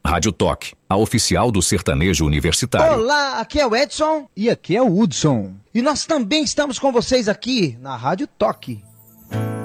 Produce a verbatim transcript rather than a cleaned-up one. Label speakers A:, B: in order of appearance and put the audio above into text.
A: Rádio Toque, a oficial do sertanejo universitário.
B: Olá, aqui é o Edson.
C: E aqui é o Hudson.
B: E nós também estamos com vocês aqui na Rádio Toque.